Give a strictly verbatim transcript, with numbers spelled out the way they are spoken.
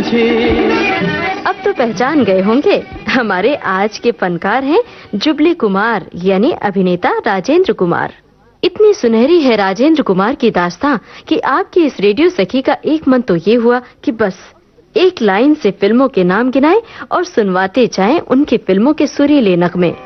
मुझे। अब तो पहचान गए होंगे, हमारे आज के फनकार हैं जुबली कुमार यानी अभिनेता राजेंद्र कुमार। इतनी सुनहरी है राजेंद्र कुमार की दास्तां कि आपकी इस रेडियो सखी का एक मन तो ये हुआ कि बस एक लाइन से फिल्मों के नाम गिनाएं और सुनवाते जाएं उनकी फिल्मों के सुरीले नगमे।